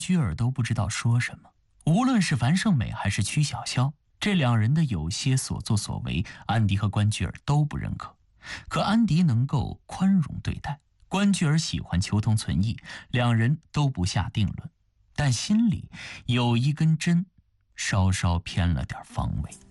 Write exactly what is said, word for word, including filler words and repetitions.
居尔都不知道说什么。无论是樊胜美还是曲筱绡，这两人的有些所作所为，安迪和关雎尔都不认可。可安迪能够宽容对待，关雎尔喜欢求同存异，两人都不下定论，但心里有一根针，稍稍偏了点方位。